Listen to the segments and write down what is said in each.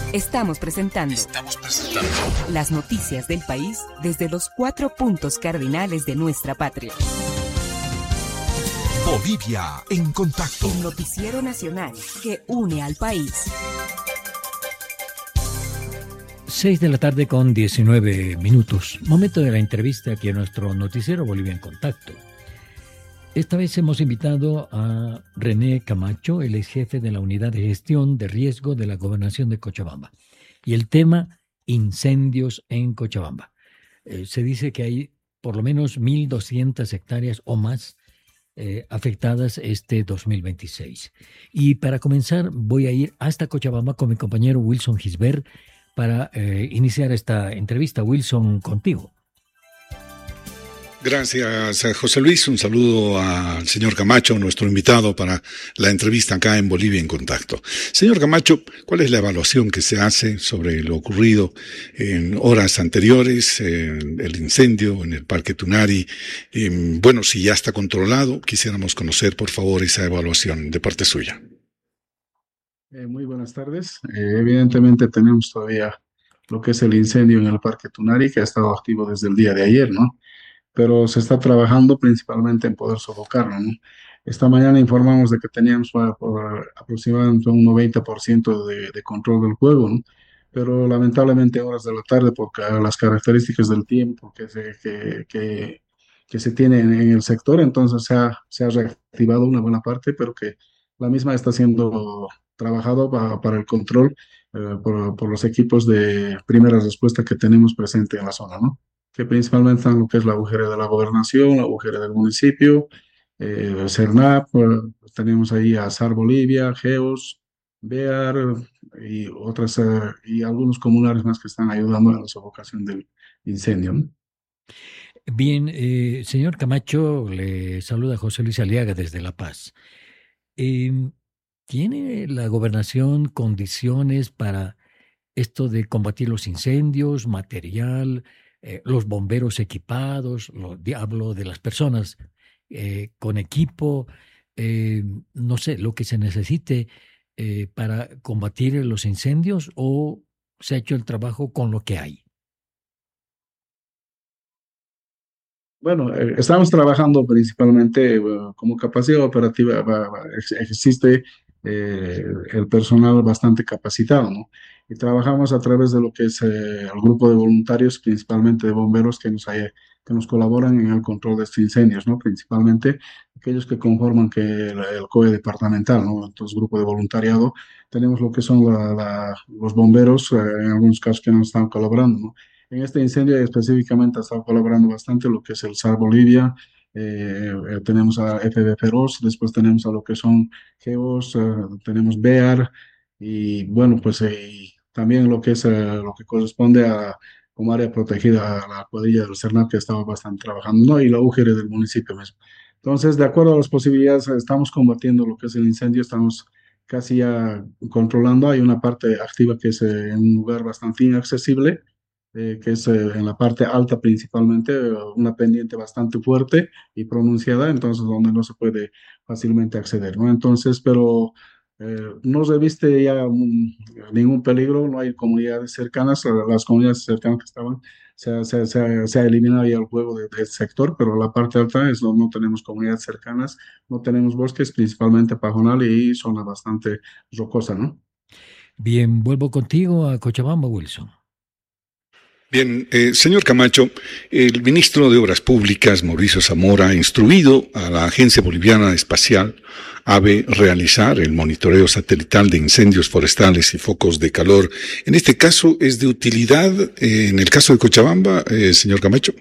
Estamos presentando las noticias del país desde los 4 puntos cardinales de nuestra patria. Bolivia en contacto. El noticiero nacional que une al país. 6 de la tarde con 19 minutos. Momento de la entrevista aquí en nuestro noticiero Bolivia en contacto. Esta vez hemos invitado a René Camacho, el ex jefe de la Unidad de Gestión de Riesgo de la Gobernación de Cochabamba. Y el tema, incendios en Cochabamba. Se dice que hay por lo menos 1.200 hectáreas o más afectadas este 2026. Y para comenzar voy a ir hasta Cochabamba con mi compañero Wilson Gisbert para iniciar esta entrevista. Wilson, contigo. Gracias, José Luis. Un saludo al señor Camacho, nuestro invitado para la entrevista acá en Bolivia en Contacto. Señor Camacho, ¿cuál es la evaluación que se hace sobre lo ocurrido en horas anteriores, el incendio en el Parque Tunari? Bueno, si ya está controlado, quisiéramos conocer, por favor, esa evaluación de parte suya. Muy buenas tardes. Evidentemente tenemos todavía lo que es el incendio en el Parque Tunari, que ha estado activo desde el día de ayer, ¿no? Pero se está trabajando principalmente en poder sofocarlo, ¿no? Esta mañana informamos de que teníamos por aproximadamente un 90% de control del fuego, ¿no? Pero lamentablemente horas de la tarde, porque las características del tiempo que se tiene en el sector, entonces se ha reactivado una buena parte, pero que la misma está siendo trabajado para el control por los equipos de primera respuesta que tenemos presente en la zona, ¿no? Que principalmente están lo que es la UGR de la Gobernación, la UGR del municipio, CERNAP, tenemos ahí a SAR Bolivia, GEOS, BEAR y otras, y algunos comunales más que están ayudando en la sofocación del incendio, ¿no? Bien, señor Camacho, le saluda José Luis Aliaga desde La Paz. ¿Tiene la gobernación condiciones para esto de combatir los incendios, material, los bomberos equipados? Hablo de las personas con equipo, no sé, lo que se necesite para combatir los incendios, o se ha hecho el trabajo con lo que hay? Bueno, estamos trabajando principalmente como capacidad operativa, existe el personal bastante capacitado, ¿no? Y trabajamos a través de lo que es el grupo de voluntarios, principalmente de bomberos que nos colaboran en el control de estos incendios, ¿no? Principalmente aquellos que conforman el COE departamental, ¿no? Entonces, grupo de voluntariado, tenemos lo que son los bomberos, en algunos casos que nos están colaborando, ¿no? En este incendio específicamente ha estado colaborando bastante lo que es el SAR Bolivia, tenemos a FB Feroz, después tenemos a lo que son GEOS, tenemos BEAR, y bueno, pues también lo que es lo que corresponde a como área protegida a la cuadrilla del CERNAP, que estaba bastante trabajando, ¿no? Y la UGR del municipio mismo. Entonces, de acuerdo a las posibilidades, estamos combatiendo lo que es el incendio, estamos casi ya controlando. Hay una parte activa que es en un lugar bastante inaccesible, que es en la parte alta principalmente, una pendiente bastante fuerte y pronunciada, entonces donde no se puede fácilmente acceder, ¿no? Entonces, pero no reviste ya ningún peligro, no hay comunidades cercanas, las comunidades cercanas que estaban, se ha eliminado ya el fuego del sector, pero la parte alta es donde no tenemos comunidades cercanas, no tenemos bosques, principalmente pajonal y zona bastante rocosa, ¿no? Bien, vuelvo contigo a Cochabamba, Wilson. Bien, señor Camacho, el ministro de Obras Públicas, Mauricio Zamora, ha instruido a la Agencia Boliviana Espacial, ABE, realizar el monitoreo satelital de incendios forestales y focos de calor. En este caso, ¿es de utilidad en el caso de Cochabamba, señor Camacho?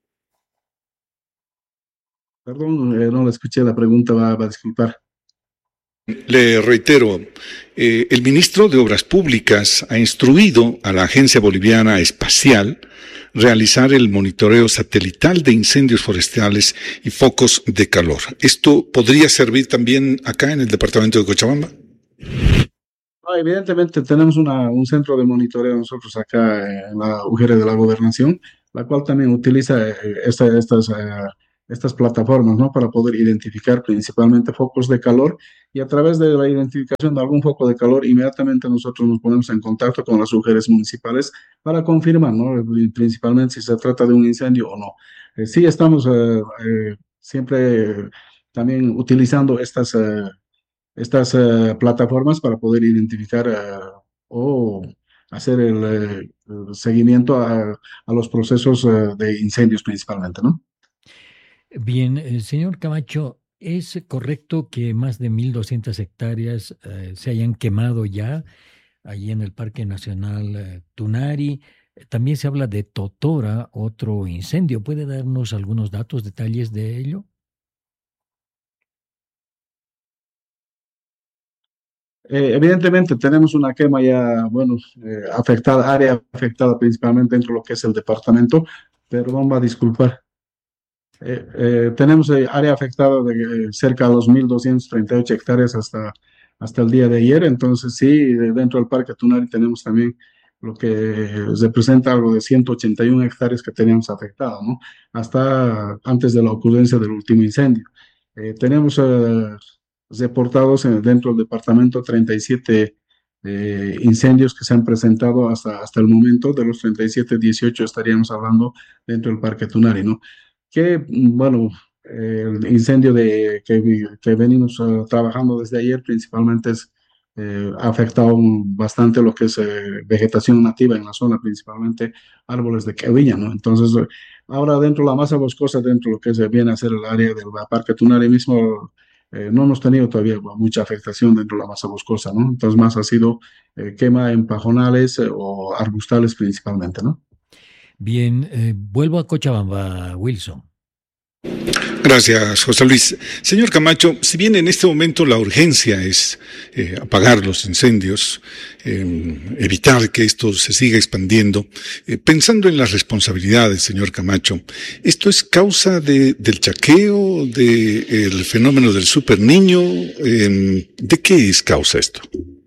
Perdón, no le escuché la pregunta, va a disculpar. Le reitero, el ministro de Obras Públicas ha instruido a la Agencia Boliviana Espacial realizar el monitoreo satelital de incendios forestales y focos de calor. ¿Esto podría servir también acá en el departamento de Cochabamba? Evidentemente tenemos un centro de monitoreo nosotros acá en la UGR de la Gobernación, la cual también utiliza estas plataformas, ¿no? Para poder identificar principalmente focos de calor y a través de la identificación de algún foco de calor, inmediatamente nosotros nos ponemos en contacto con las UGRs municipales para confirmar, ¿no? Principalmente si se trata de un incendio o no. Sí, estamos siempre también utilizando estas plataformas para poder identificar o hacer el seguimiento a los procesos de incendios principalmente, ¿no? Bien, señor Camacho, ¿es correcto que más de 1.200 hectáreas se hayan quemado ya allí en el Parque Nacional Tunari? También se habla de Totora, otro incendio. ¿Puede darnos algunos datos, detalles de ello? Evidentemente tenemos una quema ya, bueno, afectada, área afectada principalmente dentro de lo que es el departamento, pero vamos a disculpar. Tenemos área afectada de cerca de 2.238 hectáreas hasta el día de ayer. Entonces, sí, dentro del Parque Tunari tenemos también lo que representa algo de 181 hectáreas que teníamos afectado, ¿no? Hasta antes de la ocurrencia del último incendio. Tenemos reportados dentro del departamento 37 incendios que se han presentado hasta el momento. De los 37, 18 estaríamos hablando dentro del Parque Tunari, ¿no? Que, bueno, el incendio que venimos trabajando desde ayer principalmente ha afectado bastante lo que es vegetación nativa en la zona, principalmente árboles de caviña, ¿no? Entonces, ahora dentro de la masa boscosa, dentro de lo que se viene a ser el área del Parque Tunari mismo, no hemos tenido todavía mucha afectación dentro de la masa boscosa, ¿no? Entonces, más ha sido quema en pajonales o arbustales principalmente, ¿no? Bien, vuelvo a Cochabamba, Wilson. Gracias, José Luis. Señor Camacho, si bien en este momento la urgencia es apagar los incendios, evitar que esto se siga expandiendo, pensando en las responsabilidades, señor Camacho, ¿esto es causa del chaqueo, del fenómeno del superniño? ¿De qué es causa esto?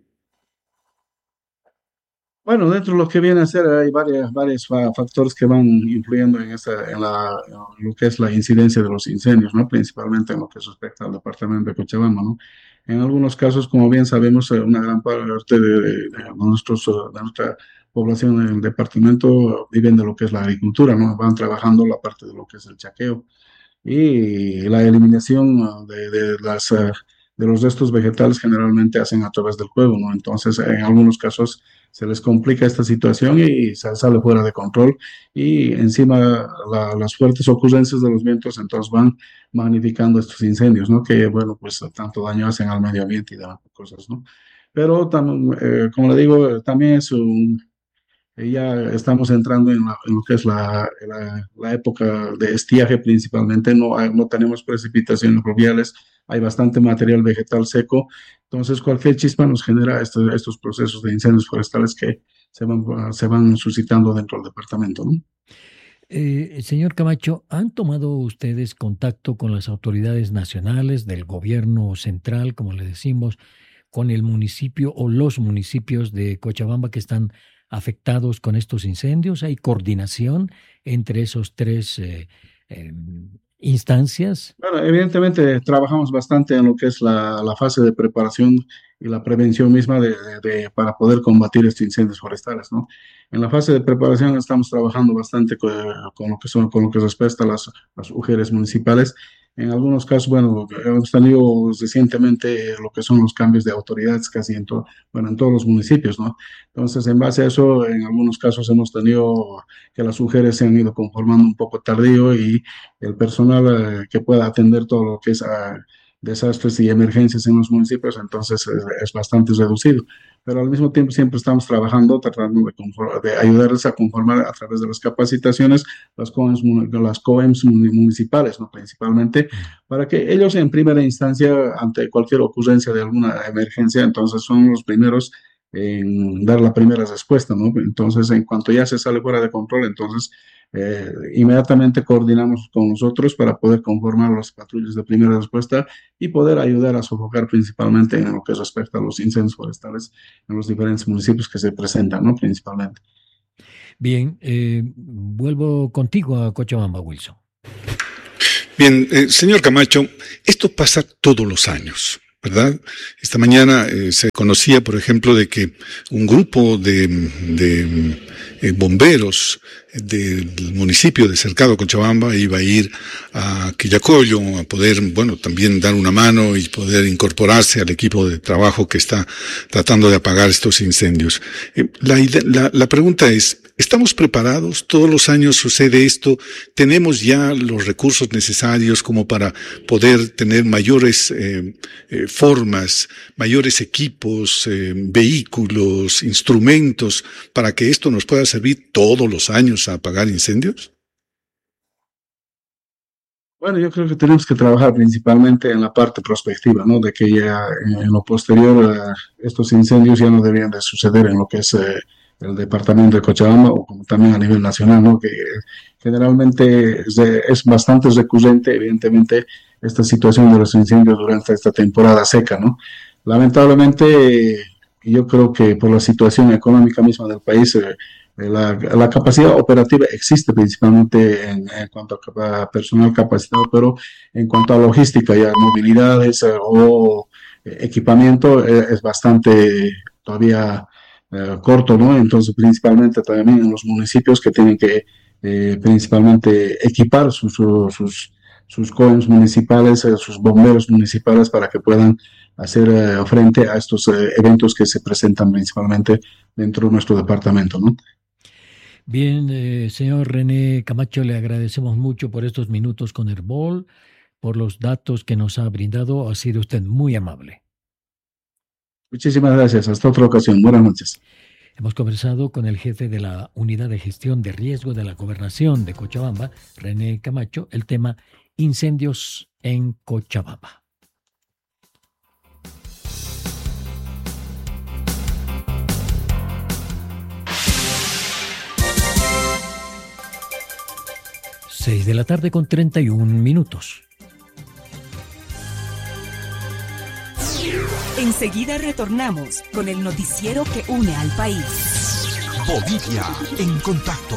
Bueno, dentro de lo que viene a ser, hay varios factores que van influyendo en lo que es la incidencia de los incendios, ¿no? Principalmente en lo que respecta al departamento de Cochabamba, ¿no? En algunos casos, como bien sabemos, una gran parte de nuestra población en el departamento viven de lo que es la agricultura, ¿no? Van trabajando la parte de lo que es el chaqueo y la eliminación de los restos vegetales generalmente hacen a través del fuego, ¿no? Entonces, en algunos casos se les complica esta situación y sale fuera de control y encima las fuertes ocurrencias de los vientos entonces van magnificando estos incendios, ¿no? Que, bueno, pues tanto daño hacen al medio ambiente y demás cosas, ¿no? Pero, como le digo, también es ya estamos entrando en lo que es la época de estiaje principalmente, no tenemos precipitaciones pluviales, hay bastante material vegetal seco, entonces cualquier chispa nos genera estos procesos de incendios forestales que se van suscitando dentro del departamento, ¿no? Señor Camacho, ¿han tomado ustedes contacto con las autoridades nacionales del gobierno central, como le decimos, con el municipio o los municipios de Cochabamba que están afectados con estos incendios? ¿Hay coordinación entre esos tres instancias? Bueno, evidentemente trabajamos bastante en lo que es la fase de preparación y la prevención misma para poder combatir estos incendios forestales, ¿no? En la fase de preparación estamos trabajando bastante con lo que respecta a las UGRs municipales. En algunos casos, bueno, hemos tenido recientemente lo que son los cambios de autoridades casi en todos los municipios, ¿no? Entonces, en base a eso, en algunos casos hemos tenido que las UGRs se han ido conformando un poco tardío y el personal que pueda atender todo lo que es desastres y emergencias en los municipios, entonces es bastante reducido. Pero al mismo tiempo siempre estamos trabajando, tratando de ayudarles a conformar a través de las capacitaciones, las COEMs municipales, ¿no? Principalmente, para que ellos en primera instancia, ante cualquier ocurrencia de alguna emergencia, entonces son los primeros en dar la primera respuesta, ¿no? Entonces, en cuanto ya se sale fuera de control, entonces inmediatamente coordinamos con nosotros para poder conformar las patrullas de primera respuesta y poder ayudar a sofocar principalmente en lo que respecta a los incendios forestales en los diferentes municipios que se presentan, ¿no? Principalmente. Bien, vuelvo contigo a Cochabamba, Wilson. Bien, señor Camacho, esto pasa todos los años, ¿verdad? Esta mañana se conocía, por ejemplo, de que un grupo de bomberos del municipio de Cercado Cochabamba iba a ir a Quillacollo a poder, bueno, también dar una mano y poder incorporarse al equipo de trabajo que está tratando de apagar estos incendios. La pregunta es, ¿estamos preparados? ¿Todos los años sucede esto? ¿Tenemos ya los recursos necesarios como para poder tener mayores formas, mayores equipos, vehículos, instrumentos para que esto nos pueda servir todos los años a apagar incendios? Bueno, yo creo que tenemos que trabajar principalmente en la parte prospectiva, ¿no? De que ya en lo posterior estos incendios ya no deberían de suceder en lo que es el departamento de Cochabamba o como también a nivel nacional, ¿no? Que generalmente es bastante recurrente, evidentemente, esta situación de los incendios durante esta temporada seca, ¿no? Lamentablemente, yo creo que por la situación económica misma del país, la capacidad operativa existe principalmente en cuanto a personal capacitado, pero en cuanto a logística y a movilidades o equipamiento es bastante todavía corto, ¿no? Entonces, principalmente también en los municipios que tienen que principalmente equipar sus COEMs municipales, sus bomberos municipales para que puedan hacer frente a estos eventos que se presentan principalmente dentro de nuestro departamento, ¿no? Bien, señor René Camacho, le agradecemos mucho por estos minutos con Herbol, por los datos que nos ha brindado. Ha sido usted muy amable. Muchísimas gracias. Hasta otra ocasión. Buenas noches. Hemos conversado con el jefe de la Unidad de Gestión de Riesgo de la Gobernación de Cochabamba, René Camacho, el tema incendios en Cochabamba. Seis de la tarde con 31 minutos. Enseguida retornamos con el noticiero que une al país. Bolivia en contacto.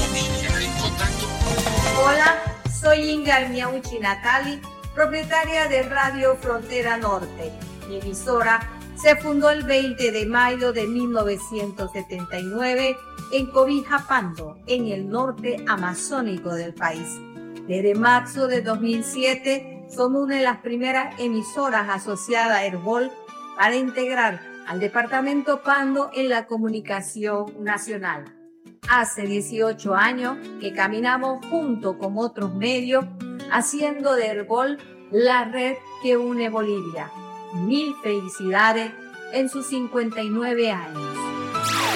Hola, soy Inga Miauchi Natali, propietaria de Radio Frontera Norte. Mi emisora se fundó el 20 de mayo de 1979 en Cobija-Pando, en el norte amazónico del país. Desde marzo de 2007 son una de las primeras emisoras asociadas a Herbol para integrar al departamento Pando en la comunicación nacional. Hace 18 años que caminamos junto con otros medios, haciendo de Herbol la red que une Bolivia. Mil felicidades en sus 59 años.